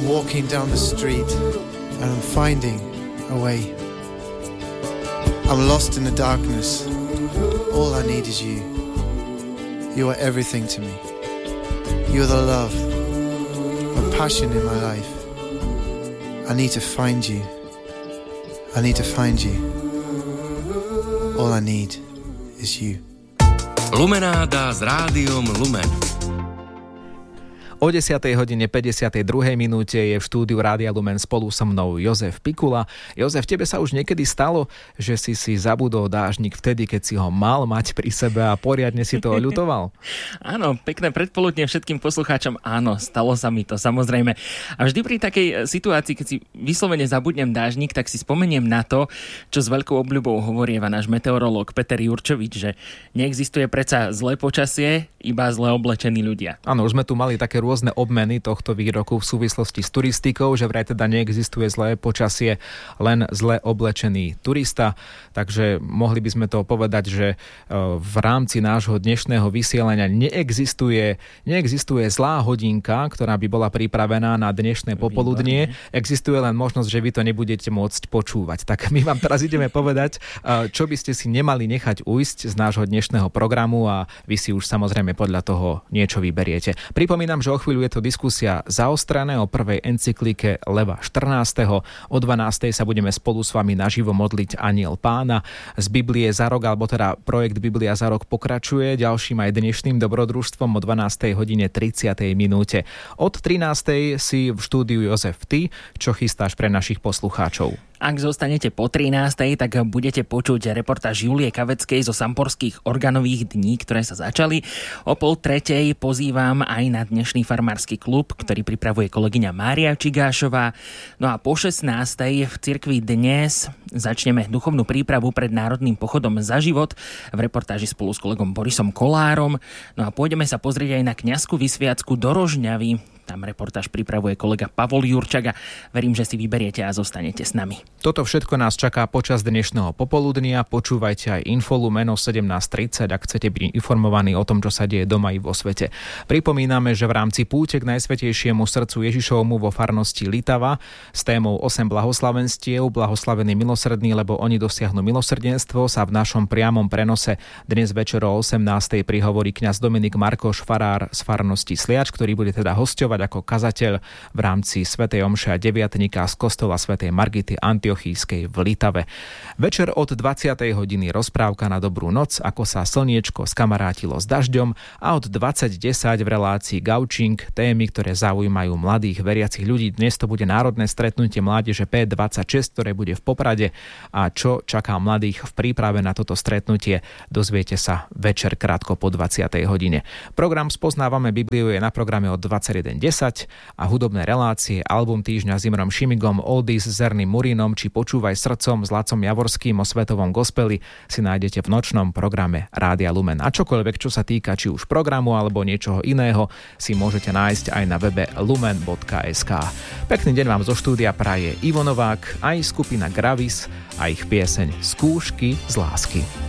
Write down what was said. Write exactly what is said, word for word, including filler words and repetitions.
walking down the street and I'm finding a way. I'm lost in the darkness. All I need is you. You are everything to me. You're the love, a passion in my life. I need to find you. I need to find you. All I need is you. Lumenáda s rádiom Lumen. O desiatej hodine päťdesiatej druhej minúte je v štúdiu Rádia Lumen spolu so mnou Jozef Pikula. Jozef, tebe sa už niekedy stalo, že si si zabudol dážnik vtedy, keď si ho mal mať pri sebe a poriadne si to oľutoval? Áno, pekné predpoludne všetkým poslucháčom. Áno, stalo sa mi to, samozrejme. A vždy pri takej situácii, keď si vyslovene zabudnem dážnik, tak si spomeniem na to, čo s veľkou obľubou hovorieva náš meteorológ Peter Jurčovič, že neexistuje predsa zlé počasie, iba zle oblečení ľudia. Áno, už sme tu mali také rôzne obmeny tohto výroku v súvislosti s turistikou, že vraj teda neexistuje zlé počasie, len zle oblečený turista. Takže mohli by sme to povedať, že v rámci nášho dnešného vysielania neexistuje, neexistuje zlá hodinka, ktorá by bola pripravená na dnešné popoludnie. Existuje len možnosť, že vy to nebudete môcť počúvať. Tak my vám teraz ideme povedať, čo by ste si nemali nechať ujsť z nášho dnešného programu a vy si už samozrejme podľa toho niečo vyberiete. Pripomínam, že o chvíľu je to diskusia zaostrené o prvej encyklike Leva štrnásteho. O dvanástej sa budeme spolu s vami naživo modliť Anjel Pána. Z Biblie za rok, alebo teda projekt Biblia za rok pokračuje ďalším aj dnešným dobrodružstvom o dvanástej hodine tridsiatej minúte. Od trinástej si v štúdiu Jozef ty, čo chystáš pre našich poslucháčov? Ak zostanete po trinástej, tak budete počuť reportáž Julie Kaveckej zo Samporských organových dní, ktoré sa začali. O pol tretej pozývam aj na dnešný farmársky klub, ktorý pripravuje kolegyňa Mária Čigášová. No a po šestnástej v cirkvi dnes začneme duchovnú prípravu pred Národným pochodom za život v reportáži spolu s kolegom Borisom Kolárom. No a pôjdeme sa pozrieť aj na kňazskú vysviacku do Rožňavy. Tam reportáž pripravuje kolega Pavol Jurčaga. Verím, že si vyberiete a zostanete s nami. Toto všetko nás čaká počas dnešného popoludnia. Počúvajte aj Infolumen o sedemnásť tridsať, ak chcete byť informovaní o tom, čo sa deje doma i vo svete. Pripomíname, že v rámci púte k Najsvätejšiemu srdcu Ježišovmu vo farnosti Litava s témou osem blahoslavenstiev, blahoslavení milosrdní, lebo oni dosiahnu milosrdenstvo, sa v našom priamom prenose dnes večer o osemnástej prihovorí kňaz Dominik Markoš, farár z farnosti Sliač, ktorý bude teda hosťovať ako kazateľ v rámci svätej omše a deviatnika z kostola svätej Margity Antiochískej v Litave. Večer od dvadsiatej hodiny rozprávka na dobrú noc, ako sa slniečko skamarátilo s dažďom, a od dvadsať desať v relácii Gaučing témy, ktoré zaujímajú mladých veriacich ľudí. Dnes to bude národné stretnutie mládeže pé dvadsaťšesť, ktoré bude v Poprade, a čo čaká mladých v príprave na toto stretnutie, dozviete sa večer krátko po dvadsiatej hodine. Program Spoznávame Bibliu je na programe od dvadsaťjeden desať a hudobné relácie, album týždňa s Imrom Šimigom, Oldies s Zerným Murínom či Počúvaj srdcom s Lacom Javorským o svetovom gospeli si nájdete v nočnom programe Rádia Lumen. A čokoľvek, čo sa týka či už programu alebo niečoho iného, si môžete nájsť aj na webe lumen bodka es ká. Pekný deň vám zo štúdia praje Ivo Novák, aj skupina Gravis a ich pieseň Skúšky z lásky.